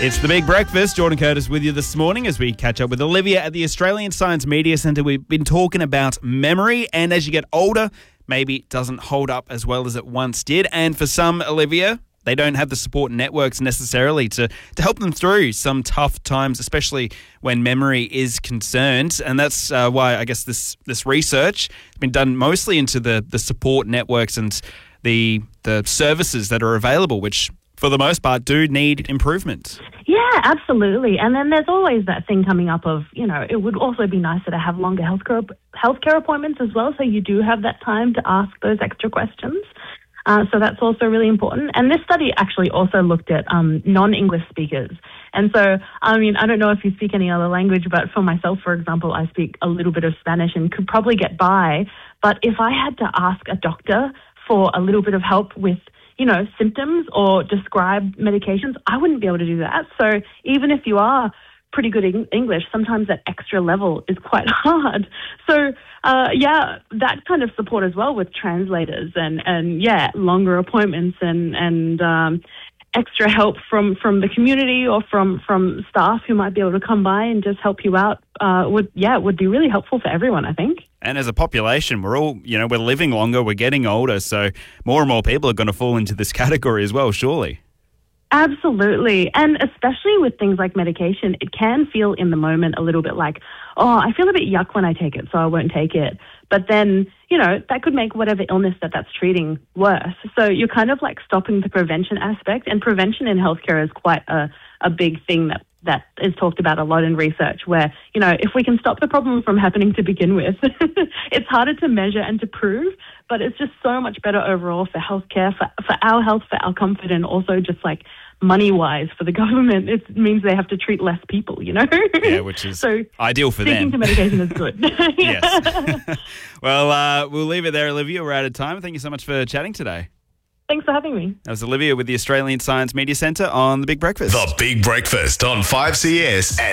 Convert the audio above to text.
It's The Big Breakfast. Jordan Curtis with you this morning as we catch up with Olivia at the Australian Science Media Centre. We've been talking about memory, and as you get older, maybe it doesn't hold up as well as it once did. And for some, Olivia, they don't have the support networks necessarily to help them through some tough times, especially when memory is concerned. And that's why I guess this research has been done mostly into the support networks and the services that are available, which for the most part do need improvement. Yeah, absolutely. And then there's always that thing coming up of, it would also be nicer to have longer healthcare appointments as well, so you do have that time to ask those extra questions. So that's also really important. And this study actually also looked at non-English speakers. And so, I don't know if you speak any other language, but for myself, for example, I speak a little bit of Spanish and could probably get by. But if I had to ask a doctor for a little bit of help with symptoms or describe medications, I wouldn't be able to do that. So even if you are pretty good English, sometimes that extra level is quite hard. So, that kind of support as well with translators and longer appointments and extra help from the community or from staff who might be able to come by and just help you out would be really helpful for everyone, I think. And as a population, we're all, we're living longer, we're getting older, so more and more people are going to fall into this category as well, surely. Absolutely. And especially with things like medication, it can feel in the moment a little bit like, I feel a bit yuck when I take it, so I won't take it. But then, that could make whatever illness that's treating worse. So you're kind of like stopping the prevention aspect, and prevention in healthcare is quite a big thing that is talked about a lot in research where, if we can stop the problem from happening to begin with, it's harder to measure and to prove, but it's just so much better overall for healthcare, for our health, for our comfort, and also just like money-wise for the government. It means they have to treat less people, Yeah, which is ideal for them. Sticking to medication is good. Yes. Well, we'll leave it there, Olivia. We're out of time. Thank you so much for chatting today. Thanks for having me. That was Olivia with the Australian Science Media Centre on The Big Breakfast. The Big Breakfast on 5CS and